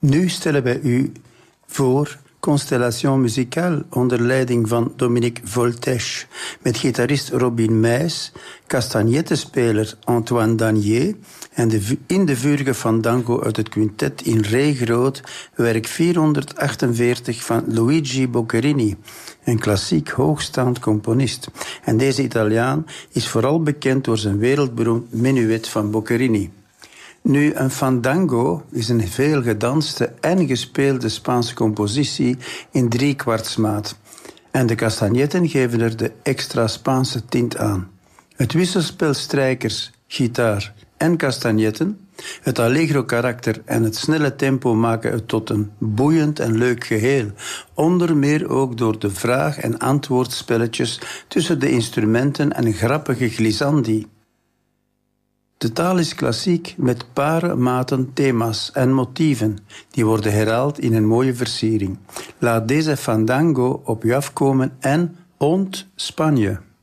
Nu stellen wij u voor Constellation Musicale onder leiding van Dominique Voltèche, met gitarist Robin Meijs, castagnettespeler Antoine Danier en in de vurige fandango uit het quintet in regrood werk 448 van Luigi Boccherini, een klassiek hoogstaand componist. En deze Italiaan is vooral bekend door zijn wereldberoemd menuet van Boccherini. Nu, een fandango is een veel gedanste en gespeelde Spaanse compositie in 3/4 En de castagnetten geven er de extra Spaanse tint aan. Het wisselspel strijkers, gitaar en castagnetten, het allegro karakter en het snelle tempo maken het tot een boeiend en leuk geheel. Onder meer ook door de vraag- en antwoordspelletjes tussen de instrumenten en een grappige glissandi. De taal is klassiek met paren, maten, thema's en motieven. Die worden herhaald in een mooie versiering. Laat deze fandango op u afkomen en ont Spanje.